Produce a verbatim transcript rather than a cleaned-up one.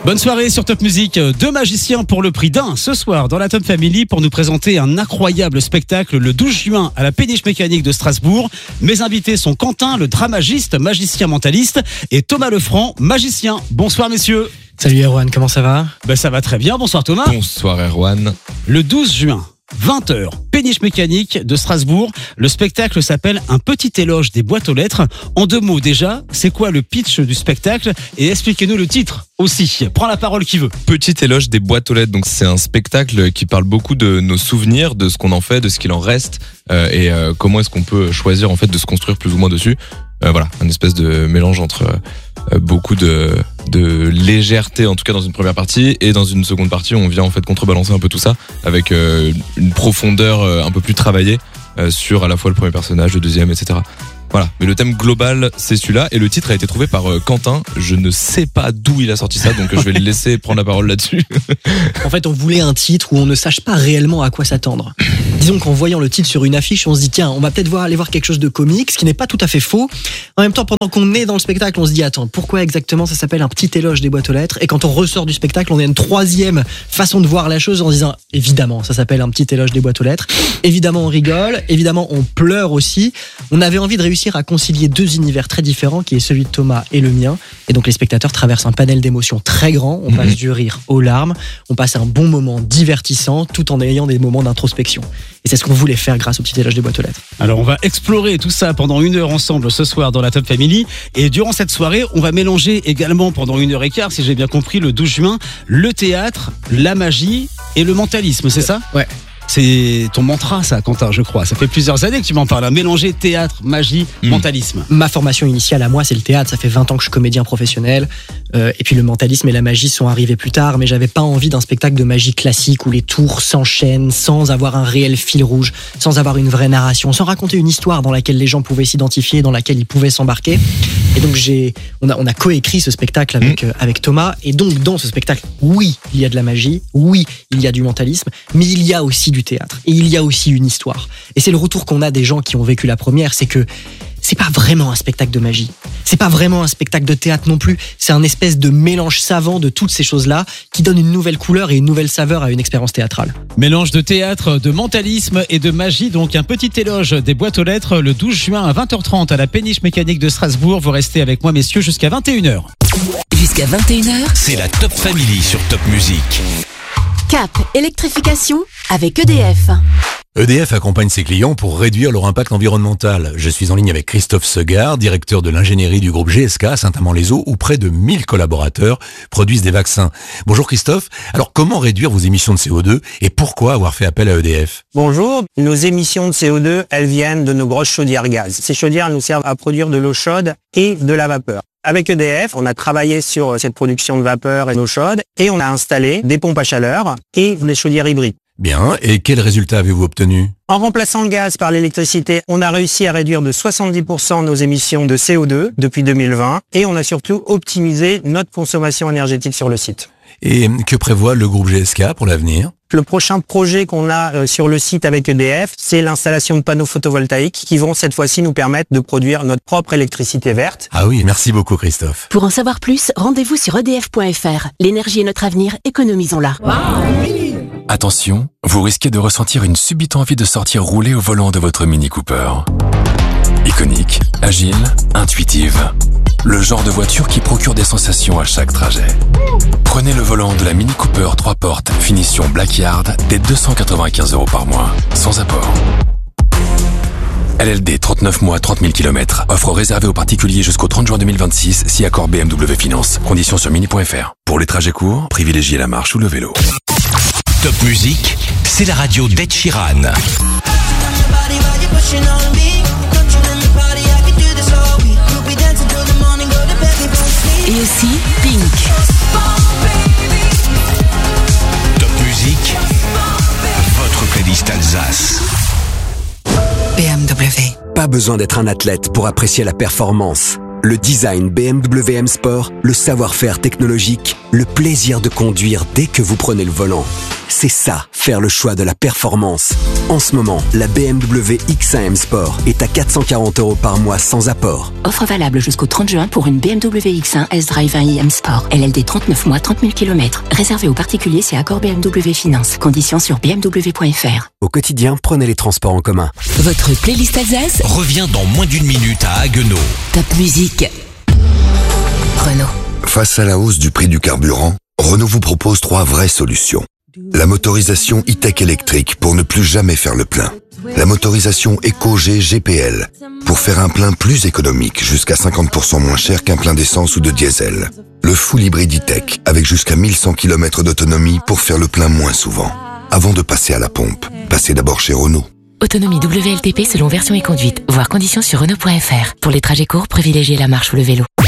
Bonne soirée sur Top Music. Deux magiciens pour le prix d'un ce soir dans la Top Family pour nous présenter un incroyable spectacle le douze juin à la Péniche Mécanique de Strasbourg. Mes invités sont Quentin, le dramagiste, magicien mentaliste, et Thomas Lefranc, magicien. Bonsoir messieurs. Salut Erwan, comment ça va ? Ben ça va très bien, bonsoir Thomas. Bonsoir Erwan. Le douze juin, vingt heures, Péniche Mécanique de Strasbourg. Le spectacle s'appelle Un petit éloge des boîtes aux lettres. En deux mots déjà, c'est quoi le pitch du spectacle ? Et expliquez-nous le titre aussi. Prends la parole qui veut. Petit éloge des boîtes aux lettres. Donc c'est un spectacle qui parle beaucoup de nos souvenirs, de ce qu'on en fait, de ce qu'il en reste, euh, et euh, comment est-ce qu'on peut choisir en fait de se construire plus ou moins dessus. Euh, voilà, un espèce de mélange entre euh, beaucoup de, de légèreté, en tout cas dans une première partie, et dans une seconde partie, on vient en fait contrebalancer un peu tout ça avec euh, une profondeur euh, un peu plus travaillée euh, sur à la fois le premier personnage, le deuxième, et cetera. Voilà, mais le thème global c'est celui-là, et le titre a été trouvé par euh, Quentin. Je ne sais pas d'où il a sorti ça, donc je vais le laisser prendre la parole là-dessus. En fait, on voulait un titre où on ne sache pas réellement à quoi s'attendre. Disons qu'en voyant le titre sur une affiche, on se dit tiens, on va peut-être voir, aller voir quelque chose de comique, ce qui n'est pas tout à fait faux. En même temps, pendant qu'on est dans le spectacle, on se dit attends, pourquoi exactement ça s'appelle Un petit éloge des boîtes aux lettres ? Et quand on ressort du spectacle, on a une troisième façon de voir la chose en se disant évidemment, ça s'appelle Un petit éloge des boîtes aux lettres. Évidemment, on rigole, évidemment, on pleure aussi. On avait envie de réussir à concilier deux univers très différents, qui est celui de Thomas et le mien. Et donc les spectateurs traversent un panel d'émotions très grand. On mmh. passe du rire aux larmes, on passe un bon moment divertissant, tout en ayant des moments d'introspection. Et c'est ce qu'on voulait faire grâce au petit éloge des boîtes aux lettres. Alors on va explorer tout ça pendant une heure ensemble ce soir dans la Top Family. Et durant cette soirée, on va mélanger également pendant une heure et quart, si j'ai bien compris, le douze juin, le théâtre, la magie et le mentalisme, c'est ça ? Ouais. C'est ton mantra, ça, Quentin, je crois. Ça fait plusieurs années que tu m'en parles. Hein. Mélanger théâtre, magie, mmh. mentalisme. Ma formation initiale à moi, c'est le théâtre. Ça fait vingt ans que je suis comédien professionnel. Euh, et puis le mentalisme et la magie sont arrivés plus tard. Mais j'avais pas envie d'un spectacle de magie classique où les tours s'enchaînent sans avoir un réel fil rouge, sans avoir une vraie narration, sans raconter une histoire dans laquelle les gens pouvaient s'identifier, dans laquelle ils pouvaient s'embarquer. Et donc j'ai, on a, on a coécrit ce spectacle avec, mmh. euh, avec Thomas. Et donc dans ce spectacle, oui, il y a de la magie, oui, il y a du mentalisme, mais il y a aussi du théâtre. Et il y a aussi une histoire. Et c'est le retour qu'on a des gens qui ont vécu la première, c'est que c'est pas vraiment un spectacle de magie. C'est pas vraiment un spectacle de théâtre non plus. C'est un espèce de mélange savant de toutes ces choses-là qui donne une nouvelle couleur et une nouvelle saveur à une expérience théâtrale. Mélange de théâtre, de mentalisme et de magie. Donc un petit éloge des boîtes aux lettres le douze juin à vingt heures trente à la Péniche Mécanique de Strasbourg. Vous restez avec moi messieurs jusqu'à vingt et une heures. Jusqu'à vingt et une heures, c'est la Top Family sur Top Music. Cap, électrification avec E D F. E D F accompagne ses clients pour réduire leur impact environnemental. Je suis en ligne avec Christophe Segard, directeur de l'ingénierie du groupe G S K à Saint-Amand-les-Eaux, où près de mille collaborateurs produisent des vaccins. Bonjour Christophe. Alors comment réduire vos émissions de C O deux et pourquoi avoir fait appel à E D F ? Bonjour. Nos émissions de C O deux, elles viennent de nos grosses chaudières gaz. Ces chaudières nous servent à produire de l'eau chaude et de la vapeur. Avec E D F, on a travaillé sur cette production de vapeur et d'eau chaude et on a installé des pompes à chaleur et des chaudières hybrides. Bien, et quels résultats avez-vous obtenus ? En remplaçant le gaz par l'électricité, on a réussi à réduire de soixante-dix pour cent nos émissions de C O deux depuis deux mille vingt et on a surtout optimisé notre consommation énergétique sur le site. Et que prévoit le groupe G S K pour l'avenir ? Le prochain projet qu'on a sur le site avec E D F, c'est l'installation de panneaux photovoltaïques qui vont cette fois-ci nous permettre de produire notre propre électricité verte. Ah oui, merci beaucoup Christophe. Pour en savoir plus, rendez-vous sur e d f point f r. L'énergie est notre avenir, économisons-la. Attention, vous risquez de ressentir une subite envie de sortir rouler au volant de votre Mini Cooper. Iconique, agile, intuitive. Le genre de voiture qui procure des sensations à chaque trajet. Prenez le volant de la Mini Cooper trois portes, finition Blackyard, dès deux cent quatre-vingt-quinze euros par mois, sans apport. L L D, trente-neuf mois, trente mille kilomètres. Offre réservée aux particuliers jusqu'au trente juin deux mille vingt-six, si accord B M W Finance. Conditions sur mini point f r. Pour les trajets courts, privilégiez la marche ou le vélo. Top Music, c'est la radio d'Ed Sheeran. Et aussi Pink. Top Music, votre playlist Alsace. B M W. Pas besoin d'être un athlète pour apprécier la performance. Le design B M W M Sport, le savoir-faire technologique Le plaisir de conduire dès que vous prenez le volant. C'est ça, faire le choix de la performance. En ce moment, la B M W X un M Sport est à quatre cent quarante euros par mois sans apport. Offre valable jusqu'au trente juin pour une B M W X un S-Drive un i M Sport. L L D trente-neuf mois, trente mille kilomètres. Réservé aux particuliers, c'est accord B M W Finance. Conditions sur b m w point f r. Au quotidien, prenez les transports en commun. Votre playlist Alsace revient dans moins d'une minute à Haguenau. Top musique. Renault. Face à la hausse du prix du carburant, Renault vous propose trois vraies solutions. La motorisation e-tech électrique pour ne plus jamais faire le plein. La motorisation EcoG G P L pour faire un plein plus économique, jusqu'à cinquante pour cent moins cher qu'un plein d'essence ou de diesel. Le full hybride e-tech avec jusqu'à mille cent kilomètres d'autonomie pour faire le plein moins souvent. Avant de passer à la pompe, passez d'abord chez Renault. Autonomie W L T P selon version et conduite. Voir conditions sur Renault point F R. Pour les trajets courts, privilégiez la marche ou le vélo.